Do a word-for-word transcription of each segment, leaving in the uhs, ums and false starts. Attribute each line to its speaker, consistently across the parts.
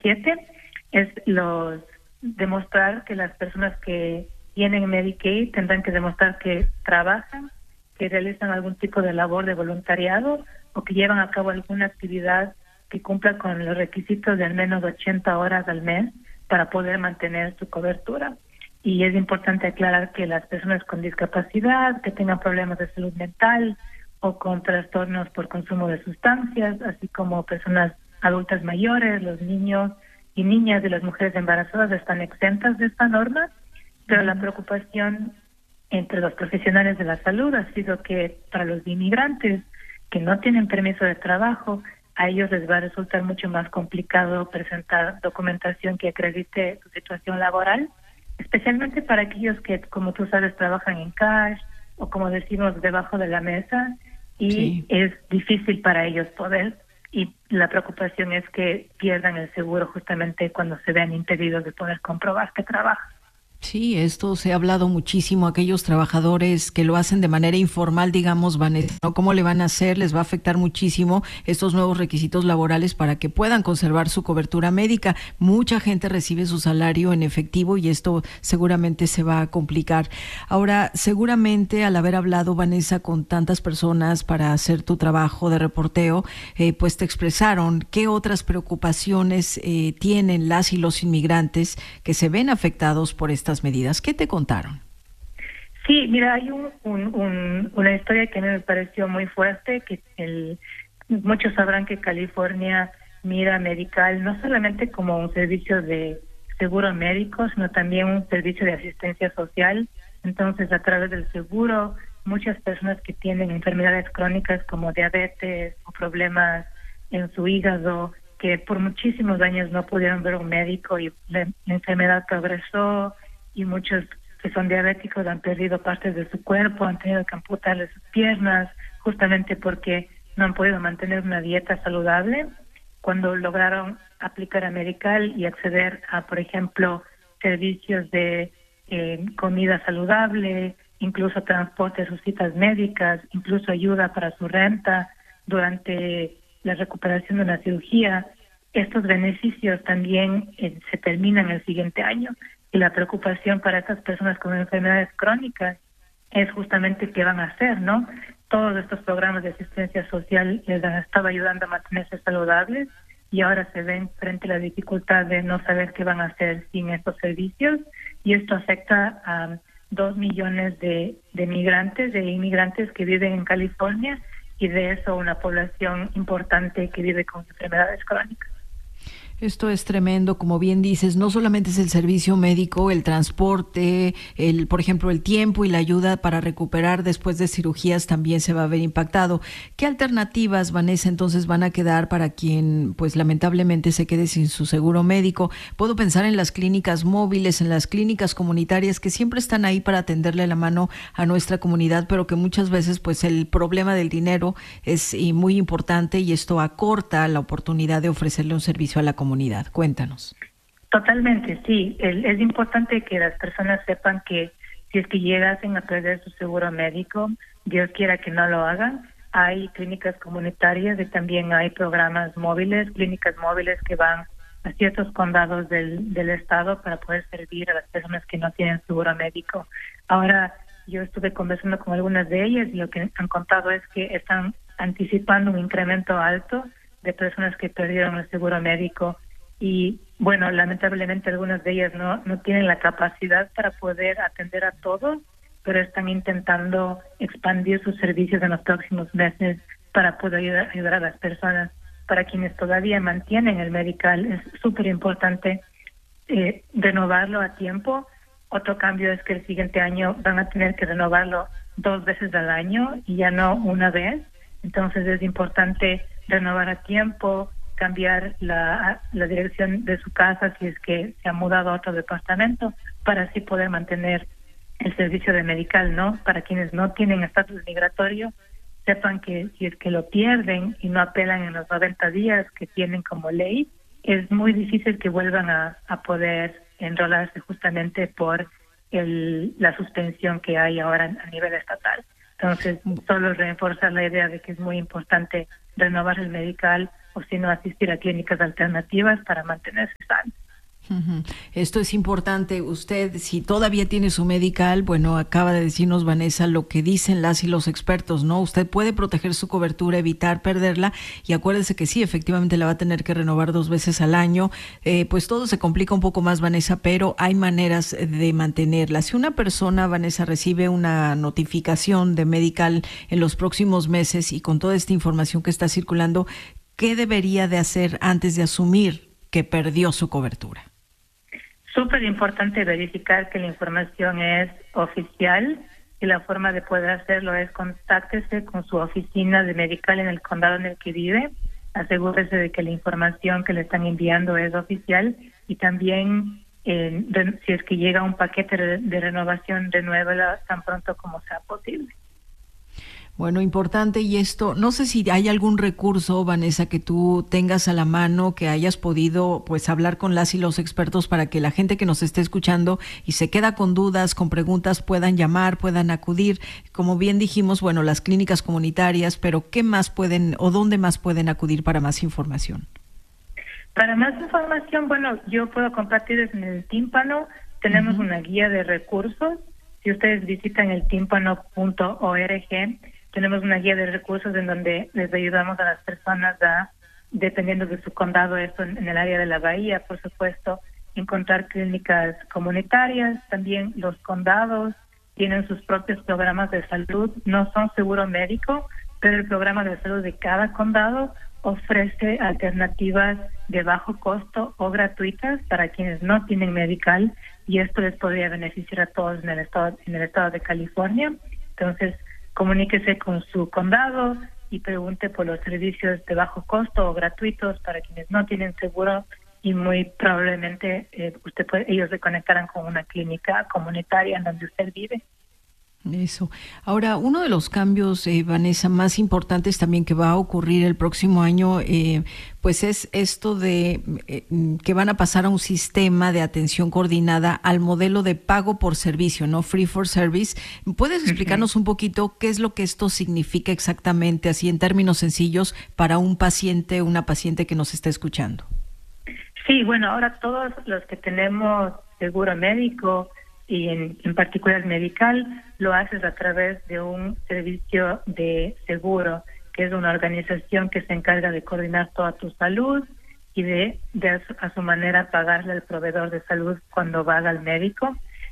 Speaker 1: siete es los demostrar que las personas que tienen Medicaid tendrán que demostrar que trabajan, que realizan algún tipo de labor de voluntariado o que llevan a cabo alguna actividad que cumpla con los requisitos de al menos ochenta horas al mes para poder mantener su cobertura. Y es importante aclarar que las personas con discapacidad, que tengan problemas de salud mental o con trastornos por consumo de sustancias, así como personas adultas mayores, los niños y niñas y las mujeres embarazadas están exentas de esta norma, pero la preocupación entre los profesionales de la salud ha sido que para los inmigrantes que no tienen permiso de trabajo, a ellos les va a resultar mucho más complicado presentar documentación que acredite su situación laboral, especialmente para aquellos que, como tú sabes, trabajan en cash o, como decimos, debajo de la mesa, y sí. es difícil para ellos poder, y la preocupación es que pierdan el seguro justamente cuando se vean impedidos de poder comprobar que trabajan.
Speaker 2: Sí, esto se ha hablado muchísimo, aquellos trabajadores que lo hacen de manera informal, digamos, Vanessa, ¿no? ¿Cómo le van a hacer? Les va a afectar muchísimo estos nuevos requisitos laborales para que puedan conservar su cobertura médica. Mucha gente recibe su salario en efectivo y esto seguramente se va a complicar. Ahora, seguramente al haber hablado, Vanessa, con tantas personas para hacer tu trabajo de reporteo, eh, pues te expresaron qué otras preocupaciones eh, tienen las y los inmigrantes que se ven afectados por esta medidas. ¿Qué te contaron?
Speaker 1: Sí, mira, hay un, un, un, una historia que a mí me pareció muy fuerte, que el, muchos sabrán que California mira Medical no solamente como un servicio de seguro médico, sino también un servicio de asistencia social. Entonces, a través del seguro, muchas personas que tienen enfermedades crónicas como diabetes o problemas en su hígado, que por muchísimos años no pudieron ver un médico y la, la enfermedad progresó, y muchos que son diabéticos han perdido partes de su cuerpo, han tenido que amputarle sus piernas, justamente porque no han podido mantener una dieta saludable. Cuando lograron aplicar a Medical y acceder a, por ejemplo, servicios de eh, comida saludable, incluso transporte a sus citas médicas, incluso ayuda para su renta durante la recuperación de una cirugía, estos beneficios también eh, se terminan el siguiente año. Y la preocupación para estas personas con enfermedades crónicas es justamente qué van a hacer, ¿no? Todos estos programas de asistencia social les han estado ayudando a mantenerse saludables y ahora se ven frente a la dificultad de no saber qué van a hacer sin estos servicios, y esto afecta a dos millones de, de migrantes, de inmigrantes que viven en California, y de eso una población importante que vive con enfermedades crónicas.
Speaker 2: Esto es tremendo, como bien dices, no solamente es el servicio médico, el transporte, el, por ejemplo, el tiempo y la ayuda para recuperar después de cirugías también se va a ver impactado. ¿Qué alternativas, Vanessa, entonces van a quedar para quien, pues lamentablemente, se quede sin su seguro médico? Puedo pensar en las clínicas móviles, en las clínicas comunitarias que siempre están ahí para tenderle la mano a nuestra comunidad, pero que muchas veces, pues, el problema del dinero es y muy importante y esto acorta la oportunidad de ofrecerle un servicio a la comunidad. Comunidad. Cuéntanos.
Speaker 1: Totalmente, sí. El, es importante que las personas sepan que si es que llegasen a perder su seguro médico, Dios quiera que no lo hagan, hay clínicas comunitarias y también hay programas móviles, clínicas móviles que van a ciertos condados del, del estado para poder servir a las personas que no tienen seguro médico. Ahora, yo estuve conversando con algunas de ellas y lo que han contado es que están anticipando un incremento alto de personas que perdieron el seguro médico, y bueno, lamentablemente algunas de ellas no, no tienen la capacidad para poder atender a todos, pero están intentando expandir sus servicios en los próximos meses para poder ayudar, ayudar a las personas. Para quienes todavía mantienen el Medical, es súper importante eh, renovarlo a tiempo. Otro cambio es que el siguiente año van a tener que renovarlo dos veces al año y ya no una vez. Entonces es importante renovar a tiempo, cambiar la, la dirección de su casa si es que se ha mudado a otro departamento, para así poder mantener el servicio de Medical, ¿no? Para quienes no tienen estatus migratorio, sepan que si es que lo pierden y no apelan en los noventa días que tienen como ley, es muy difícil que vuelvan a, a poder enrolarse justamente por el, la suspensión que hay ahora a nivel estatal. Entonces, solo reforzar la idea de que es muy importante renovar el Medical, o si no asistir a clínicas alternativas para mantenerse sano.
Speaker 2: Uh-huh. Esto es importante. Usted, si todavía tiene su medical, bueno, acaba de decirnos, Vanessa, lo que dicen las y los expertos, ¿no? Usted puede proteger su cobertura, evitar perderla, y acuérdese que sí, efectivamente la va a tener que renovar dos veces al año. Eh, pues todo se complica un poco más, Vanessa, pero hay maneras de mantenerla. Si una persona, Vanessa, recibe una notificación de medical en los próximos meses y con toda esta información que está circulando, ¿qué debería de hacer antes de asumir que perdió su cobertura?
Speaker 1: Súper importante verificar que la información es oficial, y la forma de poder hacerlo es contáctese con su oficina de medical en el condado en el que vive, asegúrese de que la información que le están enviando es oficial, y también eh, de, si es que llega un paquete de, de renovación, renuévala tan pronto como sea posible.
Speaker 2: Bueno, importante. Y esto, no sé si hay algún recurso, Vanessa, que tú tengas a la mano, que hayas podido pues hablar con las y los expertos para que la gente que nos esté escuchando y se queda con dudas, con preguntas, puedan llamar, puedan acudir. Como bien dijimos, bueno, las clínicas comunitarias, pero ¿qué más pueden o dónde más pueden acudir para más información?
Speaker 1: Para más información, bueno, yo puedo compartir en el tímpano. Tenemos uh-huh. una guía de recursos. Si ustedes visitan el tímpano punto org, tenemos una guía de recursos en donde les ayudamos a las personas a, dependiendo de su condado, esto en, en el área de la bahía, por supuesto, encontrar clínicas comunitarias. También los condados tienen sus propios programas de salud, no son seguro médico, pero el programa de salud de cada condado ofrece alternativas de bajo costo o gratuitas para quienes no tienen medical, y esto les podría beneficiar a todos en el estado, en el estado de California. Entonces, comuníquese con su condado y pregunte por los servicios de bajo costo o gratuitos para quienes no tienen seguro, y muy probablemente eh, usted puede, ellos se conectarán con una clínica comunitaria en donde usted vive.
Speaker 2: Eso. Ahora, uno de los cambios, eh, Vanessa, más importantes también que va a ocurrir el próximo año, eh, pues es esto de eh, que van a pasar a un sistema de atención coordinada al modelo de pago por servicio, ¿no? Free for service. ¿Puedes explicarnos uh-huh. un poquito qué es lo que esto significa exactamente, así en términos sencillos, para un paciente, una paciente que nos está escuchando?
Speaker 1: Sí, bueno, ahora todos los que tenemos seguro médico, y en, en particular medical, lo haces a través de un servicio de seguro, que es una organización que se encarga de coordinar toda tu salud y de, de a, su, a su manera pagarle al proveedor de salud cuando va al médico.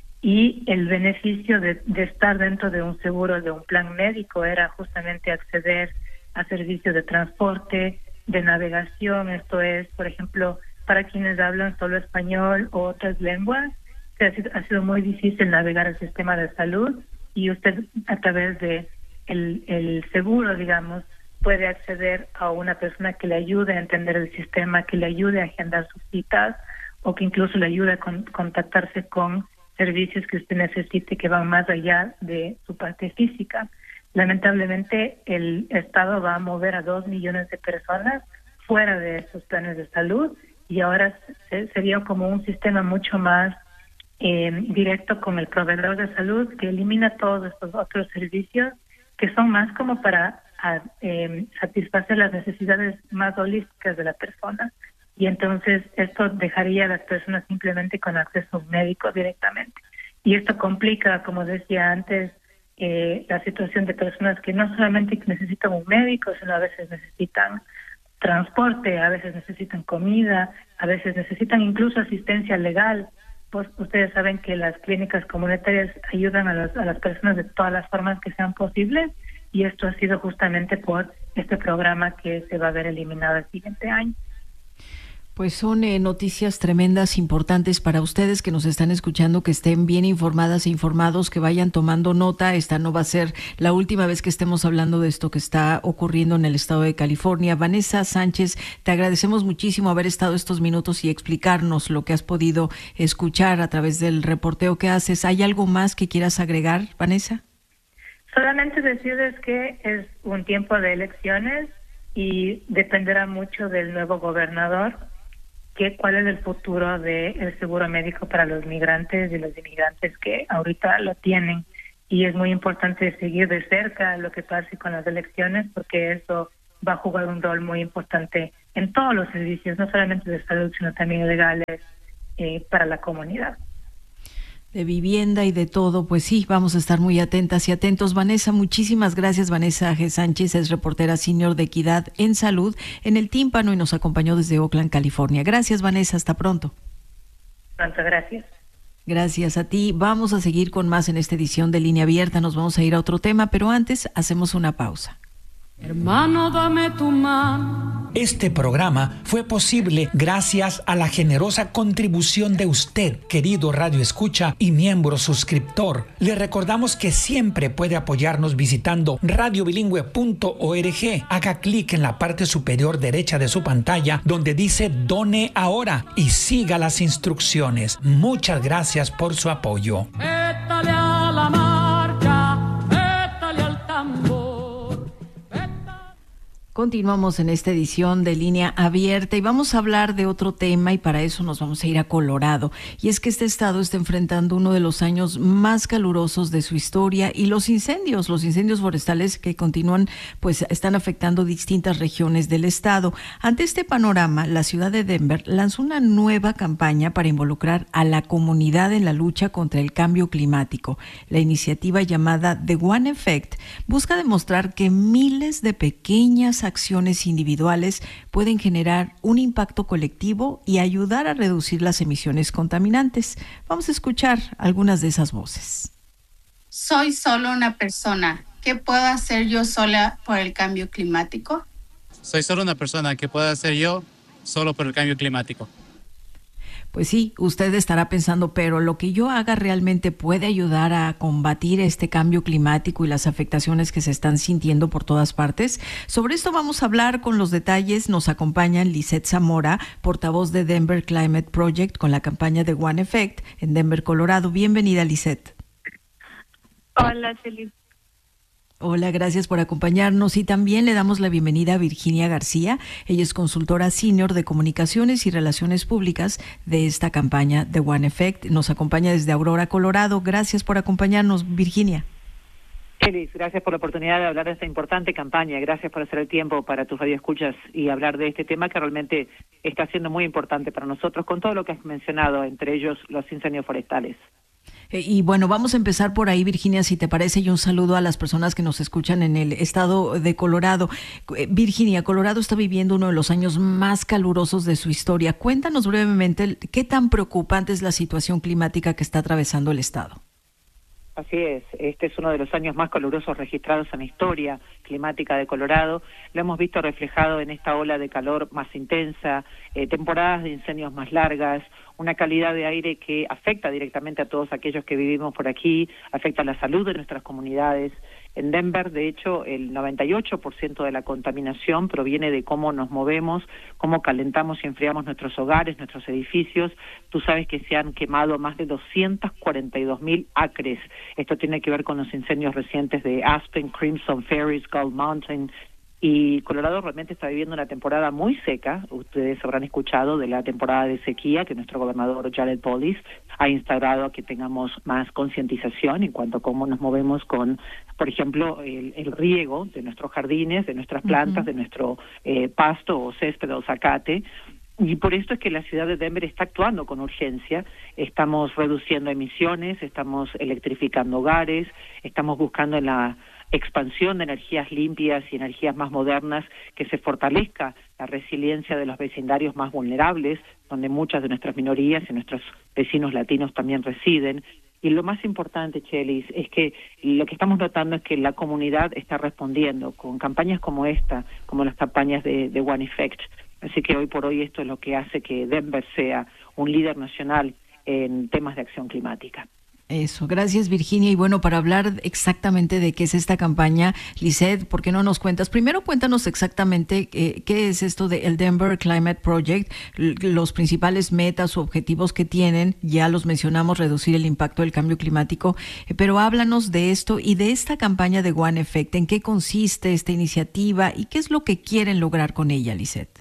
Speaker 1: Y el beneficio de, de estar dentro de un seguro, de un plan médico, era justamente acceder a servicios de transporte, de navegación. Esto es, por ejemplo, para quienes hablan solo español o otras lenguas, Ha sido, ha sido muy difícil navegar el sistema de salud, y usted a través de el, el seguro, digamos, puede acceder a una persona que le ayude a entender el sistema, que le ayude a agendar sus citas, o que incluso le ayude a con, contactarse con servicios que usted necesite que van más allá de su parte física. Lamentablemente, el Estado va a mover a dos millones de personas fuera de esos planes de salud, y ahora se, sería como un sistema mucho más Eh, directo con el proveedor de salud, que elimina todos estos otros servicios que son más como para a, eh, satisfacer las necesidades más holísticas de la persona, y entonces esto dejaría a las personas simplemente con acceso médico directamente, y esto complica, como decía antes, eh, la situación de personas que no solamente necesitan un médico, sino a veces necesitan transporte, a veces necesitan comida, a veces necesitan incluso asistencia legal. Pues ustedes saben que las clínicas comunitarias ayudan a, los, a las personas de todas las formas que sean posibles, y esto ha sido justamente por este programa que se va a ver eliminado el siguiente año.
Speaker 2: Pues son eh, noticias tremendas, importantes para ustedes que nos están escuchando, que estén bien informadas e informados, que vayan tomando nota. Esta no va a ser la última vez que estemos hablando de esto que está ocurriendo en el estado de California. Vanessa Sánchez, te agradecemos muchísimo haber estado estos minutos y explicarnos lo que has podido escuchar a través del reporteo que haces. ¿Hay algo más que quieras agregar, Vanessa?
Speaker 1: Solamente decirles que es un tiempo de elecciones y dependerá mucho del nuevo gobernador que cuál es el futuro del seguro médico para los migrantes y los inmigrantes que ahorita lo tienen. Y es muy importante seguir de cerca lo que pase con las elecciones, porque eso va a jugar un rol muy importante en todos los servicios, no solamente de salud, sino también legales eh, para la comunidad.
Speaker 2: De vivienda y de todo, pues sí, vamos a estar muy atentas y atentos. Vanessa, muchísimas gracias. Vanessa G. Sánchez es reportera senior de Equidad en Salud en El Tímpano y nos acompañó desde Oakland, California. Gracias, Vanessa, hasta pronto.
Speaker 1: Pronto, gracias.
Speaker 2: Gracias a ti. Vamos a seguir con más en esta edición de Línea Abierta. Nos vamos a ir a otro tema, pero antes hacemos una pausa.
Speaker 3: Hermano, dame tu mano.
Speaker 4: Este programa fue posible gracias a la generosa contribución de usted, querido Radio Escucha y miembro suscriptor. Le recordamos que siempre puede apoyarnos visitando radio bilingüe punto org. Haga clic en la parte superior derecha de su pantalla donde dice Done Ahora y siga las instrucciones. Muchas gracias por su apoyo.
Speaker 3: Étale a la marcha, étale al tambor.
Speaker 2: Continuamos en esta edición de Línea Abierta y vamos a hablar de otro tema y para eso nos vamos a ir a Colorado. Y es que este estado está enfrentando uno de los años más calurosos de su historia y los incendios, los incendios forestales que continúan, pues están afectando distintas regiones del estado. Ante este panorama, la ciudad de Denver lanzó una nueva campaña para involucrar a la comunidad en la lucha contra el cambio climático. La iniciativa llamada The One Effect busca demostrar que miles de pequeñas acciones individuales pueden generar un impacto colectivo y ayudar a reducir las emisiones contaminantes. Vamos a escuchar algunas de esas voces.
Speaker 5: Soy solo una persona. ¿Qué puedo hacer yo sola por el cambio climático?
Speaker 6: Soy solo una persona. ¿Qué puedo hacer yo solo por el cambio climático?
Speaker 2: Pues sí, usted estará pensando, pero lo que yo haga realmente puede ayudar a combatir este cambio climático y las afectaciones que se están sintiendo por todas partes. Sobre esto vamos a hablar con los detalles. Nos acompañan Lisette Zamora, portavoz de Denver Climate Project con la campaña de One Effect en Denver, Colorado. Bienvenida, Lisette.
Speaker 7: Hola, Celis.
Speaker 2: Hola, gracias por acompañarnos y también le damos la bienvenida a Virginia García. Ella es consultora senior de comunicaciones y relaciones públicas de esta campaña de One Effect. Nos acompaña desde Aurora, Colorado. Gracias por acompañarnos, Virginia.
Speaker 8: Elis, gracias por la oportunidad de hablar de esta importante campaña. Gracias por hacer el tiempo para tus radioescuchas y hablar de este tema que realmente está siendo muy importante para nosotros con todo lo que has mencionado, entre ellos los incendios forestales.
Speaker 2: Y bueno, vamos a empezar por ahí, Virginia, si te parece, y un saludo a las personas que nos escuchan en el estado de Colorado. Virginia, Colorado está viviendo uno de los años más calurosos de su historia. Cuéntanos brevemente qué tan preocupante es la situación climática que está atravesando el estado.
Speaker 8: Así es, este es uno de los años más calurosos registrados en la historia climática de Colorado. Lo hemos visto reflejado en esta ola de calor más intensa, eh, temporadas de incendios más largas, una calidad de aire que afecta directamente a todos aquellos que vivimos por aquí, afecta la salud de nuestras comunidades. En Denver, de hecho, el noventa y ocho por ciento de la contaminación proviene de cómo nos movemos, cómo calentamos y enfriamos nuestros hogares, nuestros edificios. Tú sabes que se han quemado más de doscientos cuarenta y dos mil acres. Esto tiene que ver con los incendios recientes de Aspen, Crimson, Ferris, Gold Mountain. Y Colorado realmente está viviendo una temporada muy seca. Ustedes habrán escuchado de la temporada de sequía que nuestro gobernador Jared Polis ha instaurado a que tengamos más concientización en cuanto a cómo nos movemos con, por ejemplo, el, el riego de nuestros jardines, de nuestras plantas, uh-huh. de nuestro eh, pasto o césped o zacate. Y por esto es que la ciudad de Denver está actuando con urgencia. Estamos reduciendo emisiones, estamos electrificando hogares, estamos buscando en la expansión de energías limpias y energías más modernas, que se fortalezca la resiliencia de los vecindarios más vulnerables, donde muchas de nuestras minorías y nuestros vecinos latinos también residen. Y lo más importante, Chelis, es que lo que estamos notando es que la comunidad está respondiendo con campañas como esta, como las campañas de, de One Effect. Así que hoy por hoy esto es lo que hace que Denver sea un líder nacional en temas de acción climática.
Speaker 2: Eso, gracias, Virginia. Y bueno, para hablar exactamente de qué es esta campaña, Lisette, ¿por qué no nos cuentas? Primero cuéntanos exactamente eh, qué es esto de el Denver Climate Project, los principales metas o objetivos que tienen, ya los mencionamos, reducir el impacto del cambio climático, eh, pero háblanos de esto y de esta campaña de One Effect, ¿en qué consiste esta iniciativa y qué es lo que quieren lograr con ella, Lisette?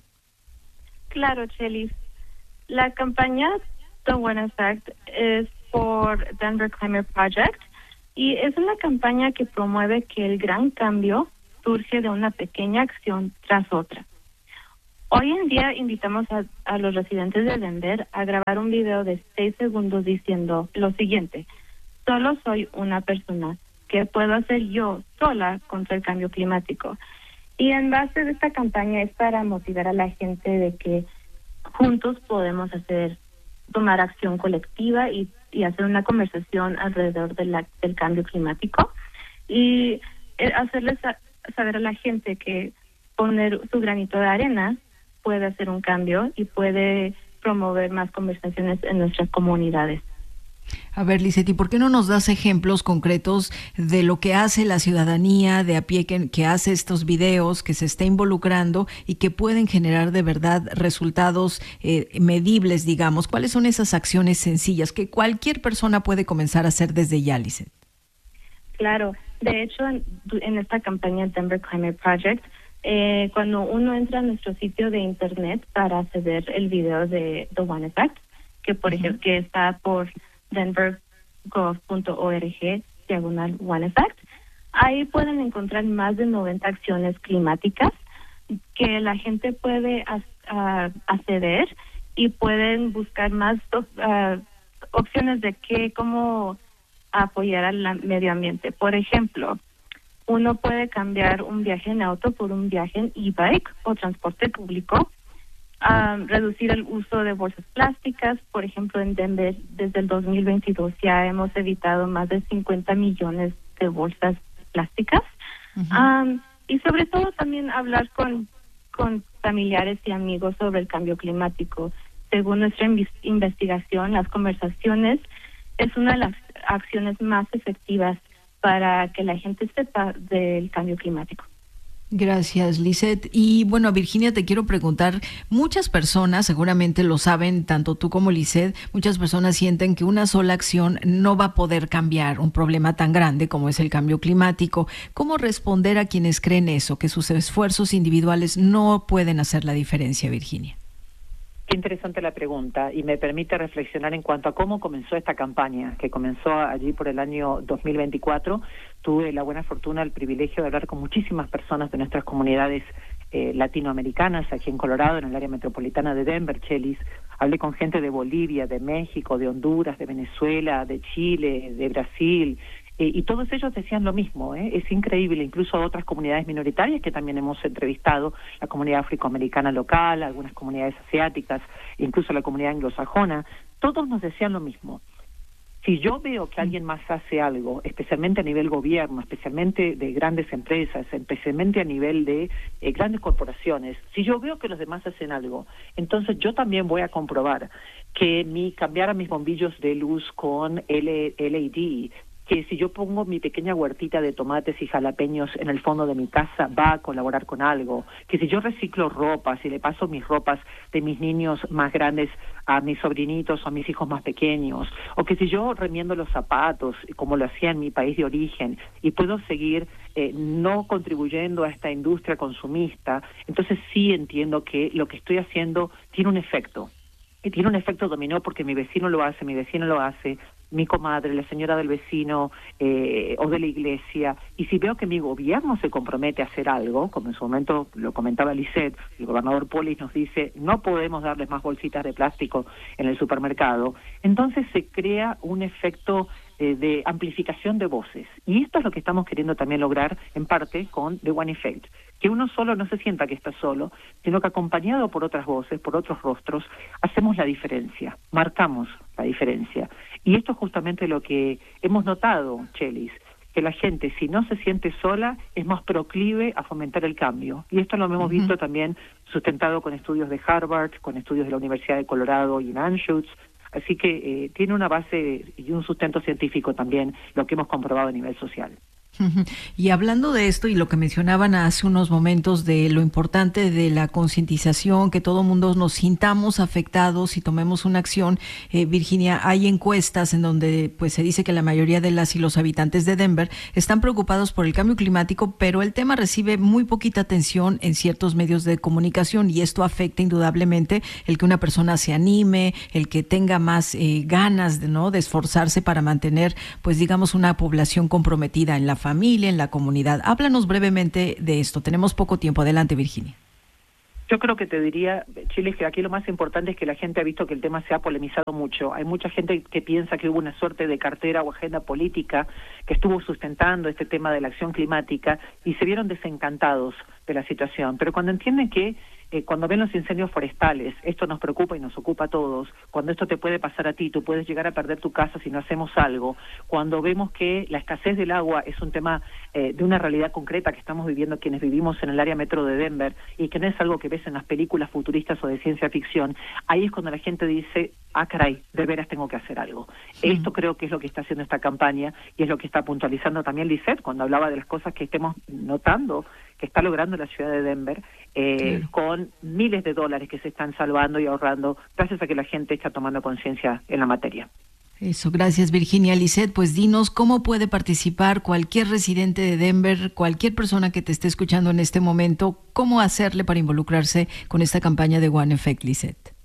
Speaker 7: Claro, Chelis. La campaña de One Effect es por Denver Climate Project y es una campaña que promueve que el gran cambio surge de una pequeña acción tras otra. Hoy en día invitamos a, a los residentes de Denver a grabar un video de seis segundos diciendo lo siguiente: solo soy una persona. ¿Qué puedo hacer yo sola contra el cambio climático? Y en base de esta campaña es para motivar a la gente de que juntos podemos hacer, tomar acción colectiva y, y hacer una conversación alrededor de la, del cambio climático y eh, hacerles a, saber a la gente que poner su granito de arena puede hacer un cambio y puede promover más conversaciones en nuestras comunidades.
Speaker 2: A ver, Lizeth, ¿y por qué no nos das ejemplos concretos de lo que hace la ciudadanía de a pie que, que hace estos videos, que se está involucrando y que pueden generar de verdad resultados eh, medibles, digamos? ¿Cuáles son esas acciones sencillas que cualquier persona puede comenzar a hacer desde ya, Lizeth?
Speaker 7: Claro, de hecho, en, en esta campaña Denver Climate Project, eh, cuando uno entra a nuestro sitio de internet para acceder el video de The One Effect, que por uh-huh. ejemplo que está por denver gov punto org diagonal One Effect. Ahí pueden encontrar más de noventa acciones climáticas que la gente puede uh, acceder y pueden buscar más uh, opciones de qué, cómo apoyar al medio ambiente. Por ejemplo, uno puede cambiar un viaje en auto por un viaje en e-bike o transporte público. Um, reducir el uso de bolsas plásticas. Por ejemplo, en Denver, desde el dos mil veintidós ya hemos evitado más de cincuenta millones de bolsas plásticas. Uh-huh. Um, y sobre todo también hablar con, con familiares y amigos sobre el cambio climático. Según nuestra inv- investigación, las conversaciones es una de las acciones más efectivas para que la gente sepa del cambio climático.
Speaker 2: Gracias, Lizeth. Y bueno, Virginia, te quiero preguntar, muchas personas, seguramente lo saben, tanto tú como Lizeth, muchas personas sienten que una sola acción no va a poder cambiar un problema tan grande como es el cambio climático. ¿Cómo responder a quienes creen eso, que sus esfuerzos individuales no pueden hacer la diferencia, Virginia?
Speaker 8: Qué interesante la pregunta y me permite reflexionar en cuanto a cómo comenzó esta campaña, que comenzó allí por el año dos mil veinticuatro. Tuve la buena fortuna, el privilegio de hablar con muchísimas personas de nuestras comunidades eh, latinoamericanas aquí en Colorado, en el área metropolitana de Denver, Chelis. Hablé con gente de Bolivia, de México, de Honduras, de Venezuela, de Chile, de Brasil. Eh, y todos ellos decían lo mismo, ¿eh? Es increíble, incluso otras comunidades minoritarias que también hemos entrevistado, la comunidad afroamericana local, algunas comunidades asiáticas, incluso la comunidad anglosajona, todos nos decían lo mismo. Si yo veo que alguien más hace algo, especialmente a nivel gobierno, especialmente de grandes empresas, especialmente a nivel de eh, grandes corporaciones, si yo veo que los demás hacen algo, entonces yo también voy a comprobar que mi cambiar a mis bombillos de luz con L E D, que si yo pongo mi pequeña huertita de tomates y jalapeños en el fondo de mi casa va a colaborar con algo, que si yo reciclo ropa, si le paso mis ropas de mis niños más grandes a mis sobrinitos o a mis hijos más pequeños, o que si yo remiendo los zapatos, como lo hacía en mi país de origen, y puedo seguir eh, no contribuyendo a esta industria consumista, entonces sí entiendo que lo que estoy haciendo tiene un efecto. Y tiene un efecto dominó porque mi vecino lo hace, mi vecino lo hace, mi comadre, la señora del vecino eh, o de la iglesia. Y si veo que mi gobierno se compromete a hacer algo, como en su momento lo comentaba Lizeth, el gobernador Polis nos dice no podemos darles más bolsitas de plástico en el supermercado, entonces se crea un efecto eh, de amplificación de voces. Y esto es lo que estamos queriendo también lograr en parte con The One Effect. Que uno solo no se sienta que está solo, sino que acompañado por otras voces, por otros rostros, hacemos la diferencia, marcamos la diferencia. Y esto es justamente lo que hemos notado, Chelis, que la gente, si no se siente sola, es más proclive a fomentar el cambio. Y esto lo hemos uh-huh. visto también sustentado con estudios de Harvard, con estudios de la Universidad de Colorado y en Anschutz. Así que eh, tiene una base y un sustento científico también, lo que hemos comprobado a nivel social.
Speaker 2: Y hablando de esto y lo que mencionaban hace unos momentos de lo importante de la concientización, que todo mundo nos sintamos afectados y tomemos una acción, eh, Virginia, hay encuestas en donde pues se dice que la mayoría de las y los habitantes de Denver están preocupados por el cambio climático, pero el tema recibe muy poquita atención en ciertos medios de comunicación y esto afecta indudablemente el que una persona se anime, el que tenga más eh, ganas de, ¿no? de esforzarse para mantener, pues digamos, una población comprometida en la familia, en la comunidad. Háblanos brevemente de esto. Tenemos poco tiempo. Adelante, Virginia.
Speaker 8: Yo creo que te diría, Chile, que aquí lo más importante es que la gente ha visto que el tema se ha polemizado mucho. Hay mucha gente que piensa que hubo una suerte de cartera o agenda política que estuvo sustentando este tema de la acción climática y se vieron desencantados de la situación. Pero cuando entienden que eh, cuando ven los incendios forestales, esto nos preocupa y nos ocupa a todos, cuando esto te puede pasar a ti, tú puedes llegar a perder tu casa si no hacemos algo, cuando vemos que la escasez del agua es un tema eh, de una realidad concreta que estamos viviendo quienes vivimos en el área metro de Denver y que no es algo que ves en las películas futuristas o de ciencia ficción, ahí es cuando la gente dice, ah caray, de veras tengo que hacer algo. Sí. Esto creo que es lo que está haciendo esta campaña y es lo que está puntualizando también Lisette cuando hablaba de las cosas que estemos notando que está logrando la ciudad de Denver, eh, sí. con miles de dólares que se están salvando y ahorrando gracias a que la gente está tomando conciencia en la materia.
Speaker 2: Eso, gracias Virginia. Lisette, pues dinos cómo puede participar cualquier residente de Denver, cualquier persona que te esté escuchando en este momento, cómo hacerle para involucrarse con esta campaña de One Effect, Lisette.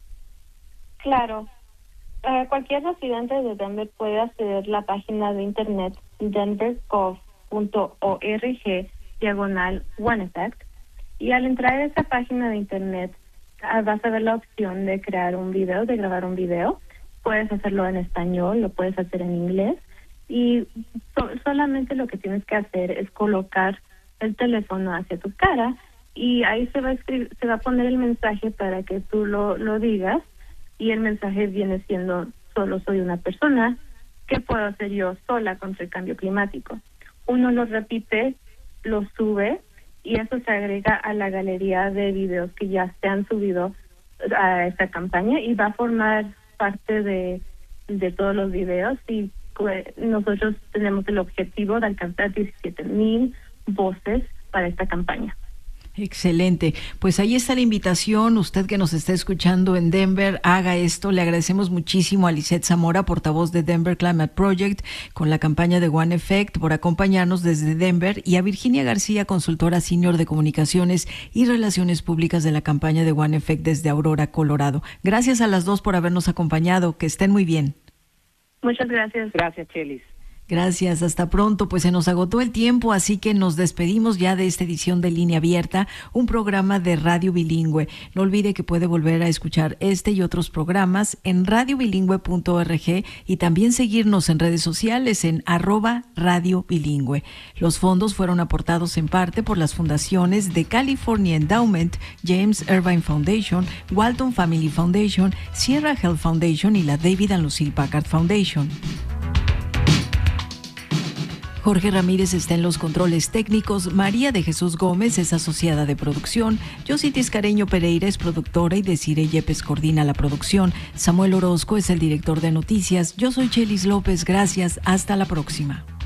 Speaker 7: Claro, uh, cualquier residente de Denver puede acceder a la página de internet denver gov punto org diagonal One Effect, y al entrar a esa página de internet uh, vas a ver la opción de crear un video, de grabar un video. Puedes hacerlo en español, lo puedes hacer en inglés, y so- solamente lo que tienes que hacer es colocar el teléfono hacia tu cara y ahí se va a escribir, se va a poner el mensaje para que tú lo, lo digas, y el mensaje viene siendo: solo soy una persona, ¿qué puedo hacer yo sola contra el cambio climático? Uno lo repite, lo sube, y eso se agrega a la galería de videos que ya se han subido a esta campaña y va a formar parte de, de todos los videos, y pues, nosotros tenemos el objetivo de alcanzar diecisiete mil voces para esta campaña.
Speaker 2: Excelente. Pues ahí está la invitación. Usted que nos está escuchando en Denver, haga esto. Le agradecemos muchísimo a Lisette Zamora, portavoz de Denver Climate Project, con la campaña de One Effect, por acompañarnos desde Denver, y a Virginia García, consultora senior de comunicaciones y relaciones públicas de la campaña de One Effect desde Aurora, Colorado. Gracias a las dos por habernos acompañado. Que estén muy bien.
Speaker 7: Muchas gracias.
Speaker 8: Gracias, Chelis.
Speaker 2: Gracias, hasta pronto. Pues se nos agotó el tiempo, así que nos despedimos ya de esta edición de Línea Abierta, un programa de radio bilingüe. No olvide que puede volver a escuchar este y otros programas en radio bilingüe punto org y también seguirnos en redes sociales en arroba radio bilingüe. Los fondos fueron aportados en parte por las fundaciones de California Endowment, James Irvine Foundation, Walton Family Foundation, Sierra Health Foundation y la David and Lucille Packard Foundation. Jorge Ramírez está en los controles técnicos, María de Jesús Gómez es asociada de producción, Yossi Tiscareño Pereira es productora y Desiree Yepes coordina la producción, Samuel Orozco es el director de noticias, yo soy Chelis López, gracias, hasta la próxima.